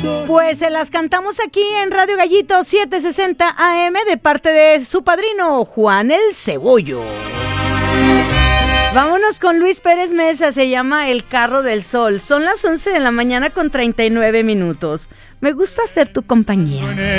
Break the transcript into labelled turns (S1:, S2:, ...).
S1: Pues se las cantamos aquí en Radio Gallito 760 AM de parte de su padrino Juan el Cebollo. Vámonos con Luis Pérez Mesa, se llama El Carro del Sol. Son las 11 de la mañana con 39 minutos. Me gusta ser tu compañía.